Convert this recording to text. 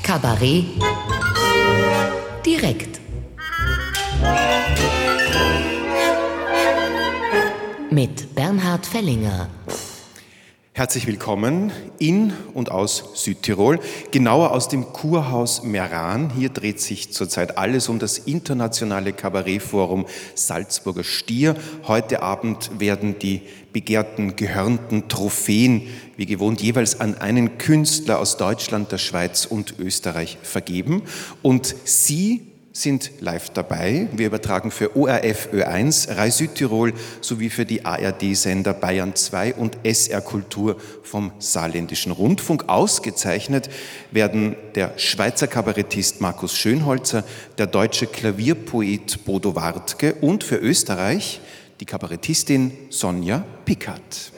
Kabarett direkt. Mit Bernhard Fellinger. Herzlich willkommen in und aus Südtirol, genauer aus dem Kurhaus Meran. Hier dreht sich zurzeit alles um das internationale Kabarettforum Salzburger Stier. Heute Abend werden die begehrten gehörnten Trophäen, wie gewohnt, jeweils an einen Künstler aus Deutschland, der Schweiz und Österreich vergeben. Und Sie sind live dabei. Wir übertragen für ORF Ö1, Rai Südtirol sowie für die ARD-Sender Bayern 2 und SR Kultur vom Saarländischen Rundfunk. Ausgezeichnet werden der Schweizer Kabarettist Markus Schönholzer, der deutsche Klavierpoet Bodo Wartke und für Österreich die Kabarettistin Sonja Pickard.